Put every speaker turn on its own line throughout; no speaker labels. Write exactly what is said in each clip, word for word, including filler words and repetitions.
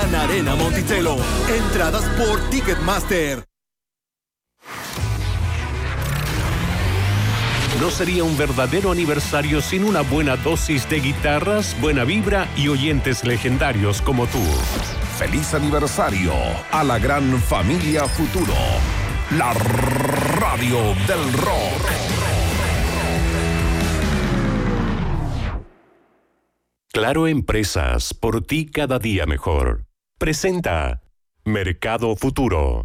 Arena Monticello. Entradas por Ticketmaster.
No sería un verdadero aniversario sin una buena dosis de guitarras, buena vibra y oyentes legendarios como tú.
Feliz aniversario a la gran familia Futuro, la radio del rock.
Claro Empresas, por ti cada día mejor. Presenta Mercado Futuro.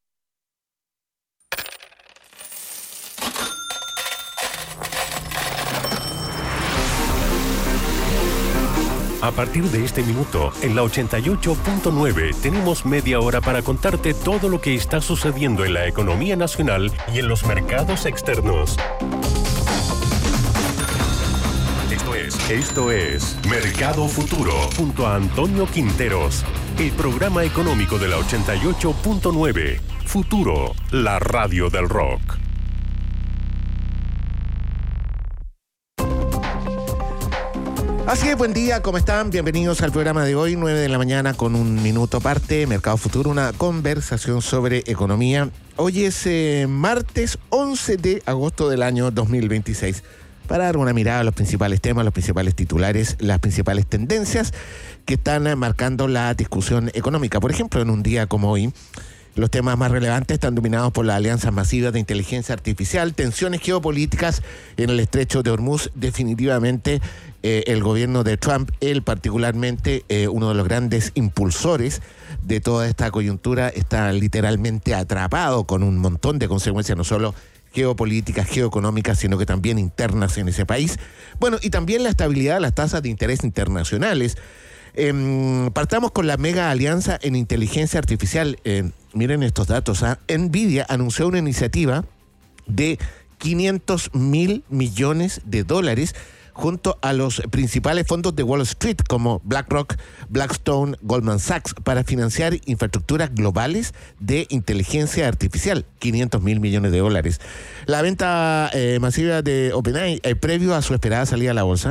A partir de este minuto, en la ochenta y ocho punto nueve, tenemos media hora para contarte todo lo que está sucediendo en la economía nacional y en los mercados externos. Esto es, esto es Mercado Futuro, junto a Antonio Quinteros, el programa económico de la ochenta y ocho punto nueve. Futuro, la radio del rock.
Así es, buen día, ¿cómo están? Bienvenidos al programa de hoy, nueve de la mañana con un minuto aparte, Mercado Futuro, una conversación sobre economía. Hoy es eh, martes once de agosto del año dos mil veintiséis. Para dar una mirada a los principales temas, los principales titulares, las principales tendencias que están marcando la discusión económica. Por ejemplo, en un día como hoy, los temas más relevantes están dominados por las alianzas masivas de inteligencia artificial, tensiones geopolíticas en el estrecho de Hormuz. Definitivamente eh, el gobierno de Trump, él particularmente eh, uno de los grandes impulsores de toda esta coyuntura, está literalmente atrapado con un montón de consecuencias, no solo geopolíticas, geoeconómicas, sino que también internas en ese país. Bueno, y también la estabilidad de las tasas de interés internacionales. Eh, partamos con la mega alianza en inteligencia artificial. Eh, miren estos datos. ¿eh? Nvidia anunció una iniciativa de quinientos mil millones de dólares junto a los principales fondos de Wall Street como BlackRock, Blackstone, Goldman Sachs para financiar infraestructuras globales de inteligencia artificial. quinientos mil millones de dólares. La venta eh, masiva de OpenAI, eh, previo a su esperada salida a la bolsa,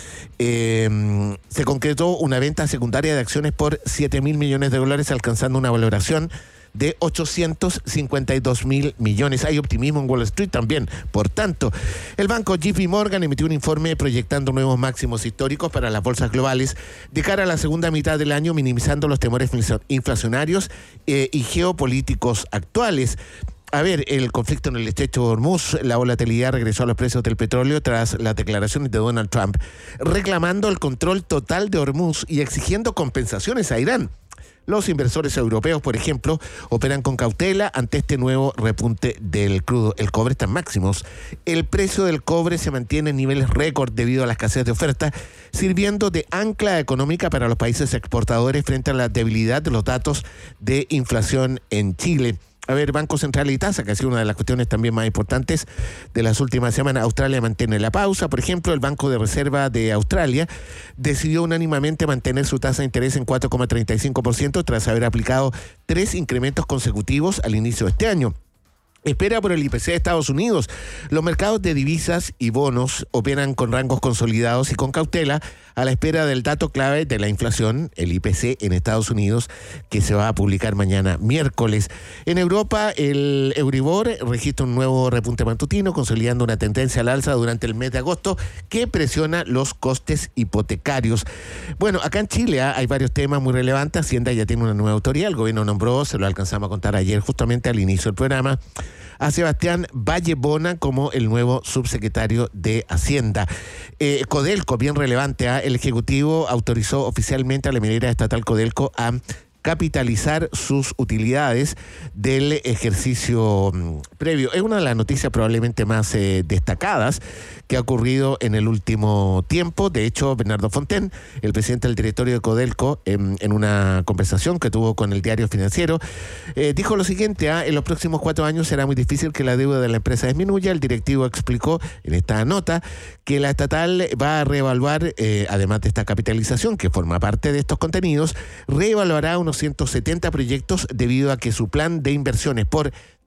eh, se concretó una venta secundaria de acciones por siete mil millones de dólares, alcanzando una valoración de ochocientos cincuenta y dos mil millones. Hay optimismo en Wall Street también. Por tanto, el banco J P Morgan emitió un informe proyectando nuevos máximos históricos para las bolsas globales de cara a la segunda mitad del año, minimizando los temores inflacionarios eh, y geopolíticos actuales. A ver, el conflicto en el estrecho de Hormuz, la volatilidad regresó a los precios del petróleo tras las declaraciones de Donald Trump, reclamando el control total de Hormuz y exigiendo compensaciones a Irán. Los inversores europeos, por ejemplo, operan con cautela ante este nuevo repunte del crudo. El cobre está en máximos. El precio del cobre se mantiene en niveles récord debido a la escasez de oferta, sirviendo de ancla económica para los países exportadores frente a la debilidad de los datos de inflación en Chile. A ver, Banco Central y tasa, que ha sido una de las cuestiones también más importantes de las últimas semanas. Australia mantiene la pausa. Por ejemplo, el Banco de Reserva de Australia decidió unánimemente mantener su tasa de interés en cuatro coma treinta y cinco por ciento tras haber aplicado tres incrementos consecutivos al inicio de este año. Espera por el I P C de Estados Unidos. Los mercados de divisas y bonos operan con rangos consolidados y con cautela a la espera del dato clave de la inflación, el I P C en Estados Unidos, que se va a publicar mañana miércoles. En Europa, el Euribor registra un nuevo repunte matutino, consolidando una tendencia al alza durante el mes de agosto que presiona los costes hipotecarios. Bueno, acá en Chile ¿eh? hay varios temas muy relevantes. Hacienda ya tiene una nueva autoridad. El gobierno nombró, se lo alcanzamos a contar ayer justamente al inicio del programa, a Sebastián Vallebona como el nuevo subsecretario de Hacienda. Eh, Codelco, bien relevante, ¿eh? el Ejecutivo autorizó oficialmente a la minera estatal Codelco a capitalizar sus utilidades del ejercicio um, previo. Es una de las noticias probablemente más eh, destacadas que ha ocurrido en el último tiempo. De hecho, Bernardo Fontaine, el presidente del directorio de Codelco, en, en una conversación que tuvo con el Diario Financiero, eh, dijo lo siguiente: ah, en los próximos cuatro años será muy difícil que la deuda de la empresa disminuya. El directivo explicó en esta nota que la estatal va a reevaluar, eh, además de esta capitalización que forma parte de estos contenidos, reevaluará unos ciento setenta proyectos debido a que su plan de inversiones por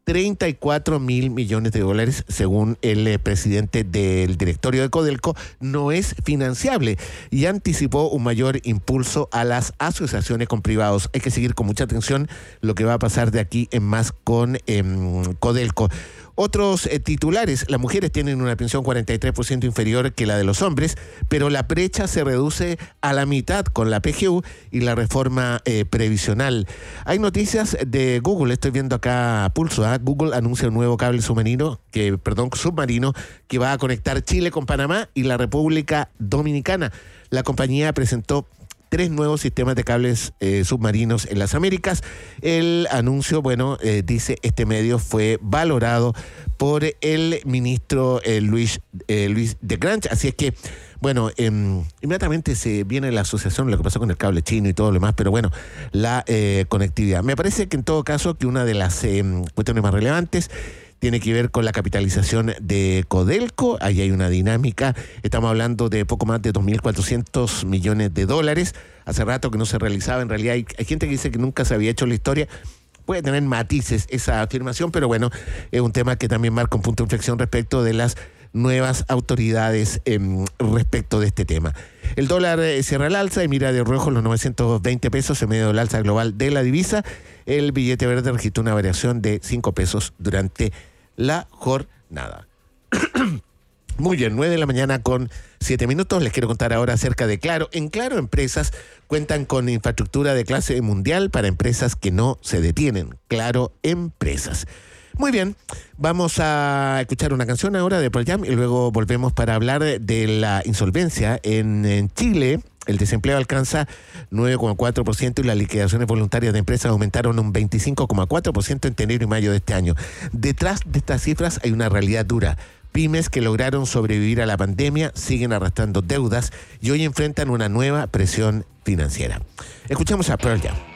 treinta y cuatro mil millones de dólares, según el eh, presidente del directorio de Codelco, no es financiable y anticipó un mayor impulso a las asociaciones con privados. Hay que seguir con mucha atención lo que va a pasar de aquí en más con eh, Codelco. Otros eh, titulares: las mujeres tienen una pensión cuarenta y tres por ciento inferior que la de los hombres, pero la brecha se reduce a la mitad con la P G U y la reforma eh, previsional. Hay noticias de Google, estoy viendo acá pulso, ¿eh? Google anuncia un nuevo cable submarino, que, perdón, submarino que va a conectar Chile con Panamá y la República Dominicana. La compañía presentó tres nuevos sistemas de cables eh, submarinos en las Américas. El anuncio, bueno, eh, dice este medio, fue valorado por el ministro eh, Luis, eh, Luis de Grange. Así es que, bueno, eh, inmediatamente se viene la asociación, lo que pasó con el cable chino y todo lo demás, pero bueno, la eh, conectividad. Me parece que en todo caso que una de las eh, cuestiones más relevantes tiene que ver con la capitalización de Codelco. Ahí hay una dinámica. Estamos hablando de poco más de dos mil cuatrocientos millones de dólares. Hace rato que no se realizaba. En realidad hay, hay gente que dice que nunca se había hecho la historia. Puede tener matices esa afirmación, pero bueno, es un tema que también marca un punto de inflexión respecto de las nuevas autoridades eh, respecto de este tema. El dólar eh, cierra al alza y mira de rojo los novecientos veinte pesos en medio del alza global de la divisa. El billete verde registró una variación de cinco pesos durante la jornada. Muy bien, nueve de la mañana con siete minutos. Les quiero contar ahora acerca de Claro. En Claro Empresas cuentan con infraestructura de clase mundial para empresas que no se detienen. Claro Empresas. Muy bien, vamos a escuchar una canción ahora de Pearl Jam y luego volvemos para hablar de la insolvencia en, en Chile. El desempleo alcanza nueve coma cuatro por ciento y las liquidaciones voluntarias de empresas aumentaron un veinticinco coma cuatro por ciento entre enero y mayo de este año. Detrás de estas cifras hay una realidad dura. Pymes que lograron sobrevivir a la pandemia siguen arrastrando deudas y hoy enfrentan una nueva presión financiera. Escuchamos a Pearl Jam.